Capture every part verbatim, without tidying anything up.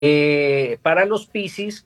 Eh, para los Piscis,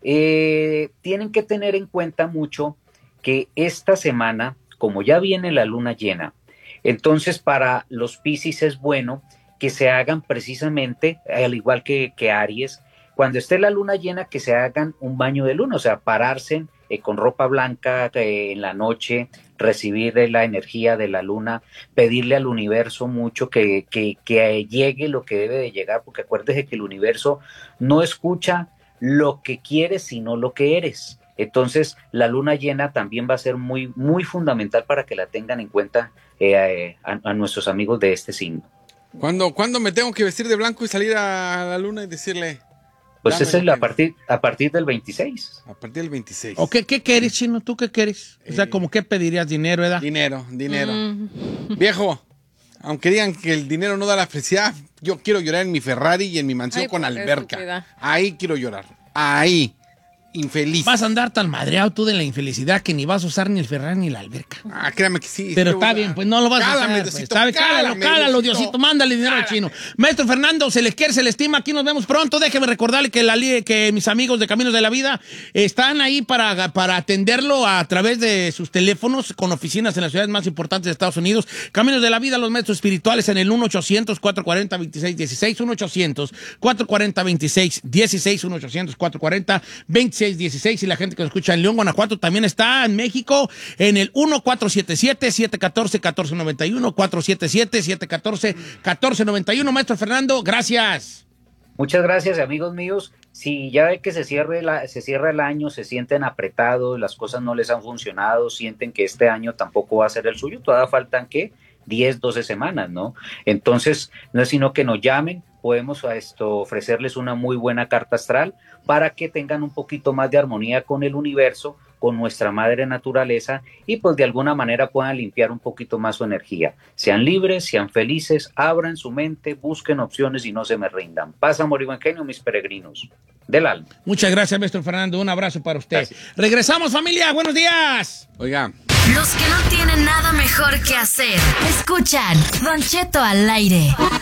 eh, tienen que tener en cuenta mucho que esta semana, como ya viene la luna llena, entonces para los Piscis es bueno que se hagan precisamente, al igual que, que Aries, cuando esté la luna llena, que se hagan un baño de luna, o sea, pararse eh, con ropa blanca eh, en la noche, recibir eh, la energía de la luna, pedirle al universo mucho que, que, que llegue lo que debe de llegar, porque acuérdese que el universo no escucha lo que quieres, sino lo que eres. Entonces, la luna llena también va a ser muy, muy fundamental para que la tengan en cuenta eh, a, a nuestros amigos de este signo. ¿Cuándo, ¿Cuándo me tengo que vestir de blanco y salir a la luna y decirle? Pues ese es a partir, a partir del veintiséis. A partir del veintiséis. ¿O qué, qué quieres, Chino? ¿Tú qué quieres? O sea, Eh, ¿como qué pedirías? ¿Dinero, edad? Dinero, dinero. Mm. Viejo, aunque digan que el dinero no da la felicidad, yo quiero llorar en mi Ferrari y en mi mansión Ay, con por alberca. estúpida. Ahí quiero llorar. Ahí. Infeliz. Vas a andar tan madreado tú de la infelicidad que ni vas a usar ni el Ferrari ni la alberca. Ah, créame que sí. Pero sí, está o sea, bien, pues no lo vas a cálame, usar. Pues, Diosito, ¿sabe? Cálalo, cálame, cálalo, Diosito. Diosito, mándale dinero al Chino. Maestro Fernando, se les quiere, se les estima, aquí nos vemos pronto. Déjeme recordarle que, la, que mis amigos de Caminos de la Vida están ahí para, para atenderlo a través de sus teléfonos con oficinas en las ciudades más importantes de Estados Unidos. Caminos de la Vida, los maestros espirituales en el uno ochocientos, cuatrocientos cuarenta, veintiséis dieciséis, uno ochocientos, cuatrocientos cuarenta, veintiséis dieciséis, uno ochocientos, cuatrocientos cuarenta, veintiséis dieciséis y la gente que nos escucha en León, Guanajuato, también está en México en el uno cuatro siete siete, siete uno cuatro, uno cuatro nueve uno, cuatro siete siete, siete uno cuatro, uno cuatro nueve uno. Maestro Fernando, gracias. Muchas gracias, amigos míos. Si ya ve que se, cierre la, se cierra el año, se sienten apretados, las cosas no les han funcionado, sienten que este año tampoco va a ser el suyo, todavía faltan, ¿qué? diez, doce semanas, ¿no? Entonces, no es sino que nos llamen, podemos a esto ofrecerles una muy buena carta astral para que tengan un poquito más de armonía con el universo, con nuestra madre naturaleza y pues de alguna manera puedan limpiar un poquito más su energía. Sean libres, sean felices, abran su mente, busquen opciones y no se me rindan. Paz, amor y buen genio, mis peregrinos del alma. Muchas gracias, maestro Fernando. Un abrazo para usted. Gracias. Regresamos, familia. Buenos días. Oiga. Los que no tienen nada mejor que hacer, escuchan Don Cheto al aire.